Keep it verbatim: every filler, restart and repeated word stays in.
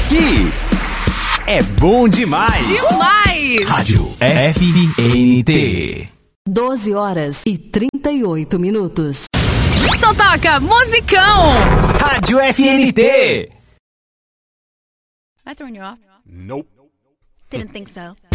aqui é bom demais. Demais! Rádio F N T. doze horas e trinta e oito minutos. Só toca musicão! Rádio F N T. Am I throwing you off? Nope. Didn't think so.